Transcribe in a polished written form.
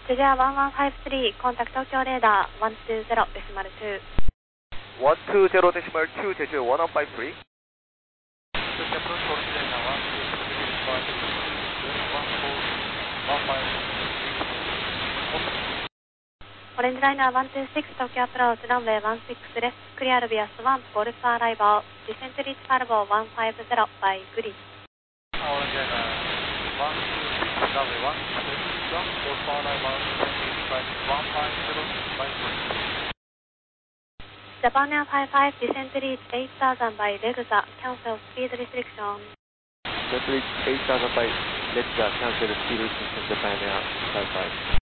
ジェジャー1153、コンタクト東京レーダー120デシマル2。 120デシマル2、ジェジャー1153。 オレンジライナー126、東京アプローチ、ランウェイ16です。クリアルビアス1、ゴルフアライバー、ディセントリーチパルボー150、バイグリー。 オレンジライナー126、ランウェイ16、ゴルフアライバー、ディセントリーチパルボー150、バイグリー。 ジャパンエア55、ディセントリーチ8000 by レグザ、キャンセルスピードリストリクション。 ディセントリーチ8000 by レグザ、キャンセルスピードリストリクション、ジャパンエア55。